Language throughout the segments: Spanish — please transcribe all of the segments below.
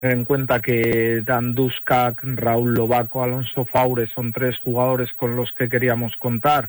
en cuenta que Dan Duskak, Raúl Lobaco, Alonso Faure son 3 jugadores con los que queríamos contar.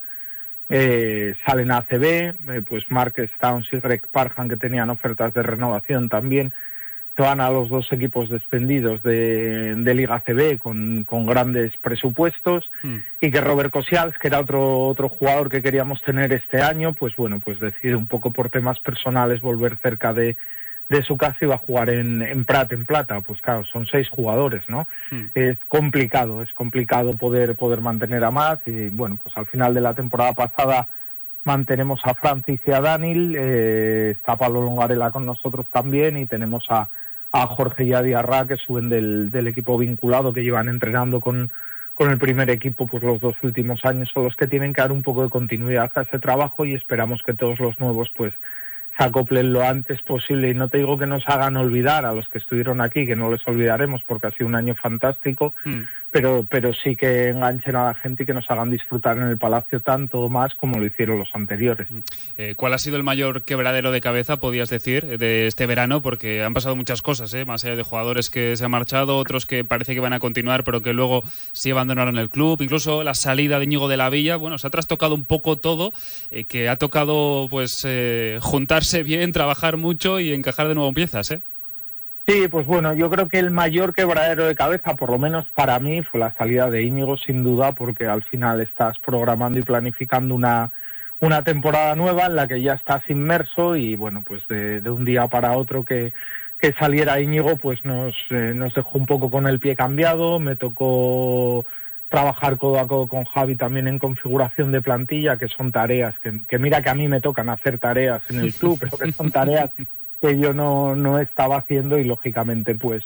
Salen a ACB, pues Mark Stowns y Greg Parham, que tenían ofertas de renovación también, se van a los 2 equipos descendidos de Liga ACB con grandes presupuestos, y que Robert Kosials, que era otro jugador que queríamos tener este año, pues bueno, pues decide un poco por temas personales volver cerca de su casa y va a jugar en Prat, en Plata. Pues claro, son 6 jugadores, ¿no? Es complicado poder mantener a más, y bueno, pues al final de la temporada pasada mantenemos a Francis y a Daniel, está Pablo Longarela con nosotros también, y tenemos a Jorge y a Diarra, que suben del equipo vinculado, que llevan entrenando con el primer equipo pues los 2 últimos años, son los que tienen que dar un poco de continuidad a ese trabajo, y esperamos que todos los nuevos pues se acoplen lo antes posible. Y no te digo que nos hagan olvidar a los que estuvieron aquí, que no les olvidaremos porque ha sido un año fantástico, pero sí que enganchen a la gente y que nos hagan disfrutar en el Palacio tanto o más como lo hicieron los anteriores. ¿Cuál ha sido el mayor quebradero de cabeza, podías decir, de este verano? Porque han pasado muchas cosas, más allá de jugadores que se han marchado, otros que parece que van a continuar pero que luego sí abandonaron el club, incluso la salida de Íñigo de la Villa. Bueno, se ha trastocado un poco todo, que ha tocado pues juntarse bien, trabajar mucho y encajar de nuevo piezas, Sí, pues bueno, yo creo que el mayor quebradero de cabeza, por lo menos para mí, fue la salida de Íñigo, sin duda, porque al final estás programando y planificando una temporada nueva en la que ya estás inmerso, y bueno, pues de un día para otro que saliera Íñigo, pues nos dejó un poco con el pie cambiado. Me tocó trabajar codo a codo con Javi también en configuración de plantilla, que son tareas que mira que a mí me tocan hacer tareas en el club, pero que son tareas que yo no estaba haciendo, y lógicamente pues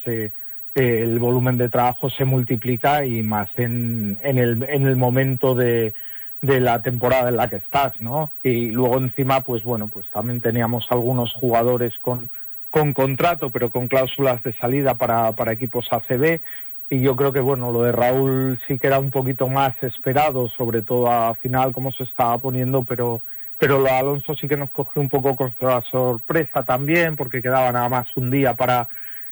el volumen de trabajo se multiplica, y más en el momento de la temporada en la que estás, ¿no? Y luego encima pues bueno, pues también teníamos algunos jugadores con contrato pero con cláusulas de salida para equipos ACB, y yo creo que bueno, lo de Raúl sí que era un poquito más esperado, sobre todo a final como se estaba poniendo, pero lo de Alonso sí que nos cogió un poco con la sorpresa también, porque quedaba nada más un día para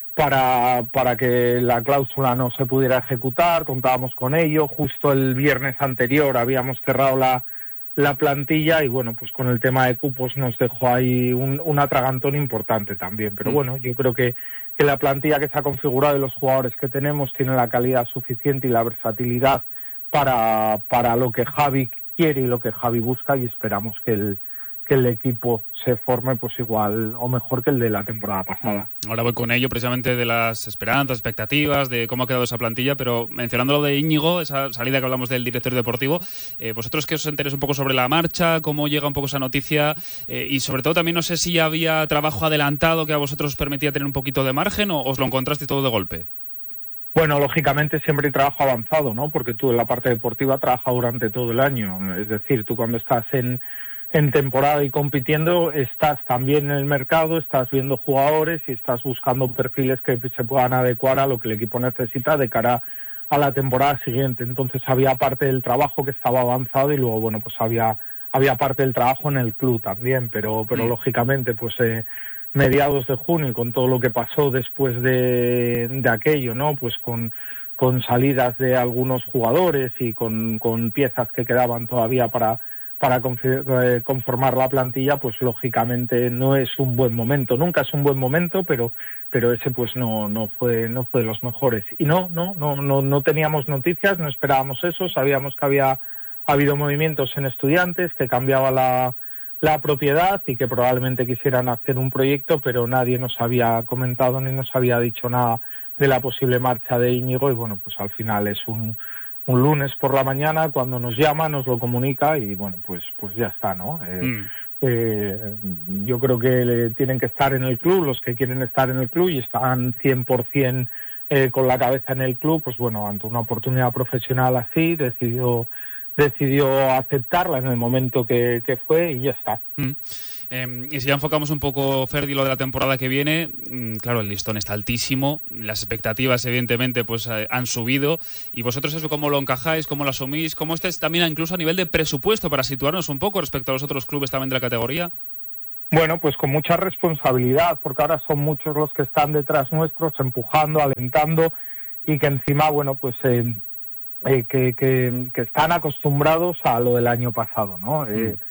que la cláusula no se pudiera ejecutar. Contábamos con ello, justo el viernes anterior habíamos cerrado la plantilla, y bueno, pues con el tema de cupos nos dejó ahí un atragantón importante también, pero bueno, yo creo que la plantilla que se ha configurado y los jugadores que tenemos tienen la calidad suficiente y la versatilidad para lo que Javi quiere y lo que Javi busca, y esperamos que el equipo se forme pues igual o mejor que el de la temporada pasada. Ahora voy con ello, precisamente de las esperanzas, expectativas, de cómo ha quedado esa plantilla, pero mencionando lo de Íñigo, esa salida que hablamos del director deportivo, vosotros que os enteréis un poco sobre la marcha, cómo llega un poco esa noticia, y sobre todo también no sé si había trabajo adelantado que a vosotros os permitía tener un poquito de margen, o os lo encontrasteis todo de golpe. Bueno, lógicamente siempre hay trabajo avanzado, ¿no? Porque tú en la parte deportiva trabajas durante todo el año. Es decir, tú cuando estás en temporada y compitiendo, estás también en el mercado, estás viendo jugadores y estás buscando perfiles que se puedan adecuar a lo que el equipo necesita de cara a la temporada siguiente. Entonces había parte del trabajo que estaba avanzado, y luego, bueno, pues había parte del trabajo en el club también, pero lógicamente, pues mediados de junio, con todo lo que pasó después de aquello, ¿no? Pues con salidas de algunos jugadores y con piezas que quedaban todavía para conformar la plantilla, pues lógicamente no es un buen momento. Nunca es un buen momento, pero ese pues no fue de los mejores. Y no teníamos noticias, no esperábamos eso. Sabíamos que había habido movimientos en Estudiantes, que cambiaba la propiedad y que probablemente quisieran hacer un proyecto, pero nadie nos había comentado ni nos había dicho nada de la posible marcha de Íñigo. Y bueno, pues al final es un lunes por la mañana cuando nos llama, nos lo comunica, y bueno, pues ya está, ¿no? Yo creo que tienen que estar en el club los que quieren estar en el club y están 100% con la cabeza en el club. Pues bueno, ante una oportunidad profesional así, decidió aceptarla en el momento que fue, y ya está. Y si ya enfocamos un poco, Ferdi, lo de la temporada que viene, claro, el listón está altísimo, las expectativas evidentemente pues han subido, y vosotros eso cómo lo encajáis, cómo lo asumís, cómo estáis también incluso a nivel de presupuesto para situarnos un poco respecto a los otros clubes también de la categoría. Bueno, pues con mucha responsabilidad, porque ahora son muchos los que están detrás nuestros, empujando, alentando, y que encima, bueno, pues que están acostumbrados a lo del año pasado, ¿no?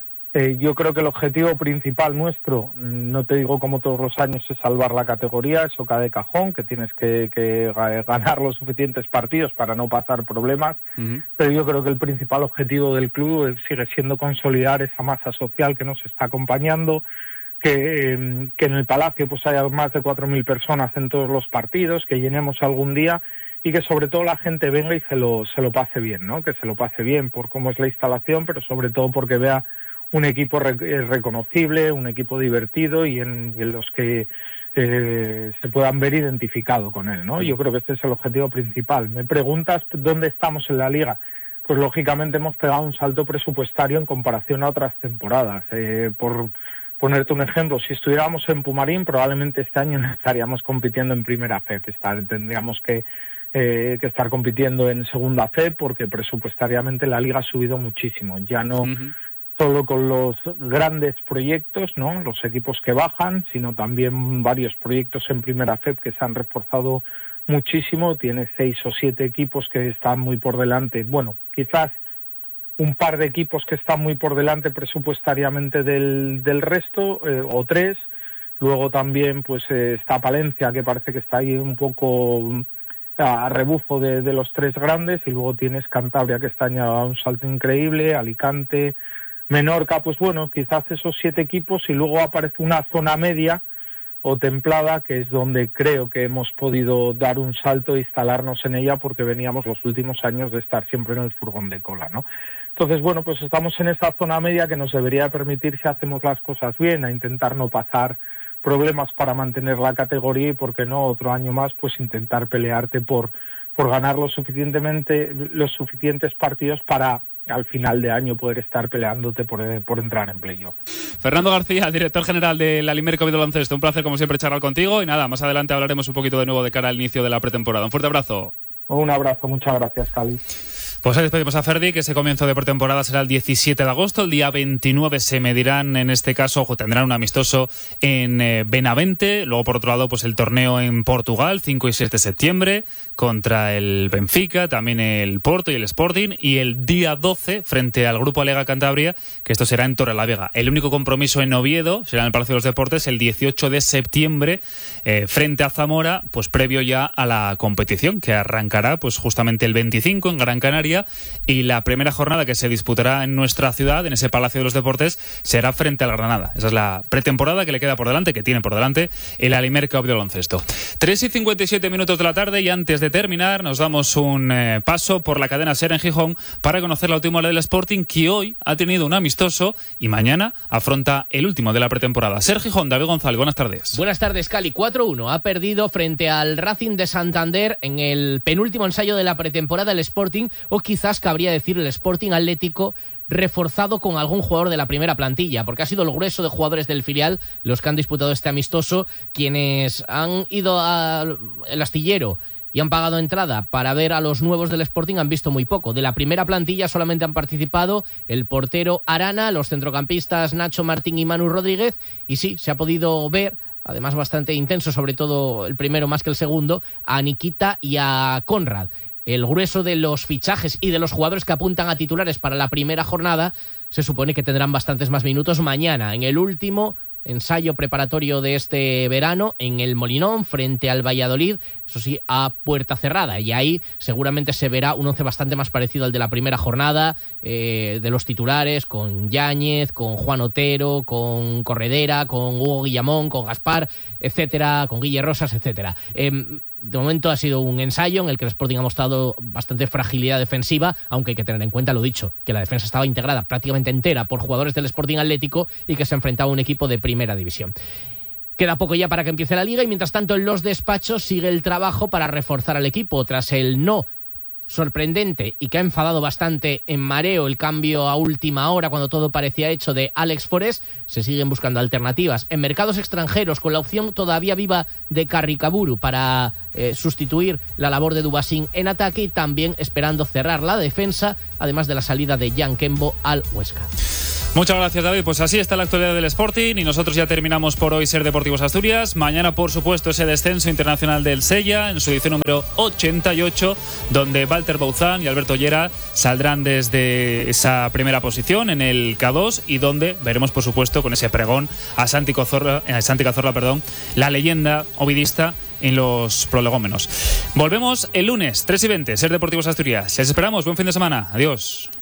Yo creo que el objetivo principal nuestro, no te digo como todos los años, es salvar la categoría, eso cae de cajón, que tienes que ganar los suficientes partidos para no pasar problemas, pero yo creo que el principal objetivo del club sigue siendo consolidar esa masa social que nos está acompañando, que en el Palacio pues haya más de 4.000 personas en todos los partidos, que llenemos algún día y que sobre todo la gente venga y se lo pase bien, ¿no? Que se lo pase bien por cómo es la instalación, pero sobre todo porque vea un equipo reconocible, un equipo divertido y en los que se puedan ver identificado con él, ¿no? Yo creo que este es el objetivo principal. Me preguntas dónde estamos en la Liga. Pues lógicamente hemos pegado un salto presupuestario en comparación a otras temporadas. Por ponerte un ejemplo, si estuviéramos en Pumarín, probablemente este año no estaríamos compitiendo en Primera FEP. Tendríamos que estar compitiendo en Segunda FEP porque presupuestariamente la Liga ha subido muchísimo. Ya no solo con los grandes proyectos, ¿no? Los equipos que bajan, sino también varios proyectos en Primera FEP que se han reforzado muchísimo. Tiene 6 o 7 equipos que están muy por delante. Bueno, quizás un par de equipos que están muy por delante presupuestariamente del resto, o 3. Luego también pues está Palencia, que parece que está ahí un poco a rebufo de los 3 grandes, y luego tienes Cantabria, que está a un salto increíble, Alicante, Menorca, pues bueno, quizás esos 7 equipos, y luego aparece una zona media o templada, que es donde creo que hemos podido dar un salto e instalarnos en ella, porque veníamos los últimos años de estar siempre en el furgón de cola, ¿no? Entonces, bueno, pues estamos en esa zona media que nos debería permitir, si hacemos las cosas bien, a intentar no pasar problemas para mantener la categoría, y por qué no otro año más pues intentar pelearte por ganar los suficientes partidos para al final de año poder estar peleándote por entrar en playoff. Fernando García, director general de la Alimerco de Baloncesto, un placer como siempre charlar contigo, y nada, más adelante hablaremos un poquito de nuevo de cara al inicio de la pretemporada. Un fuerte abrazo. Un abrazo, muchas gracias, Cali. Pues ahí despedimos a Ferdi, que ese comienzo de pretemporada será el 17 de agosto. El día 29 se medirán, en este caso, tendrán un amistoso en Benavente. Luego, por otro lado, pues el torneo en Portugal, 5 y 6 de septiembre, contra el Benfica, también el Porto y el Sporting. Y el día 12, frente al Grupo Alega Cantabria, que esto será en Torrelavega. El único compromiso en Oviedo será en el Palacio de los Deportes el 18 de septiembre, frente a Zamora, pues previo ya a la competición, que arrancará pues justamente el 25 en Gran Canaria. Y la primera jornada que se disputará en nuestra ciudad, en ese Palacio de los Deportes, será frente al Granada. Esa es la pretemporada que le queda por delante, que tiene por delante el Alimerco de Baloncesto. 3:57 de la tarde, y antes de terminar nos damos un paso por la cadena SER en Gijón para conocer la última hora del Sporting, que hoy ha tenido un amistoso y mañana afronta el último de la pretemporada. SER Gijón, David González, buenas tardes. Buenas tardes, Cali. 4-1. Ha perdido frente al Racing de Santander en el penúltimo ensayo de la pretemporada el Sporting, o quizás cabría decir el Sporting Atlético reforzado con algún jugador de la primera plantilla, porque ha sido el grueso de jugadores del filial los que han disputado este amistoso. Quienes han ido al Astillero y han pagado entrada para ver a los nuevos del Sporting han visto muy poco. De la primera plantilla solamente han participado el portero Arana, los centrocampistas Nacho Martín y Manu Rodríguez, y sí, se ha podido ver, además bastante intenso, sobre todo el primero más que el segundo, a Nikita y a Conrad. El grueso de los fichajes y de los jugadores que apuntan a titulares para la primera jornada se supone que tendrán bastantes más minutos mañana, en el último ensayo preparatorio de este verano, en el Molinón, frente al Valladolid, eso sí, a puerta cerrada, y ahí seguramente se verá un once bastante más parecido al de la primera jornada, de los titulares, con Yáñez, con Juan Otero, con Corredera, con Hugo Guillamón, con Gaspar, etcétera, con Guille Rosas, etcétera. De momento ha sido un ensayo en el que el Sporting ha mostrado bastante fragilidad defensiva, aunque hay que tener en cuenta lo dicho, que la defensa estaba integrada prácticamente entera por jugadores del Sporting Atlético y que se enfrentaba a un equipo de primera división. Queda poco ya para que empiece la Liga, y mientras tanto en los despachos sigue el trabajo para reforzar al equipo. Tras el no sorprendente y que ha enfadado bastante en Mareo el cambio a última hora cuando todo parecía hecho de Alex Forés, se siguen buscando alternativas en mercados extranjeros, con la opción todavía viva de Carricaburu para sustituir la labor de Dubasín en ataque, y también esperando cerrar la defensa, además de la salida de Jan Kembo al Huesca. Muchas gracias, David. Pues así está la actualidad del Sporting y nosotros ya terminamos por hoy Ser Deportivos Asturias. Mañana, por supuesto, ese descenso internacional del Sella en su edición número 88, donde Walter Bouzán y Alberto Llera saldrán desde esa primera posición en el K2 y donde veremos, por supuesto, con ese pregón a Santi Cazorla, la leyenda ovidista en los prolegómenos. Volvemos el lunes, 3:20, Ser Deportivos Asturias. Les esperamos. Buen fin de semana. Adiós.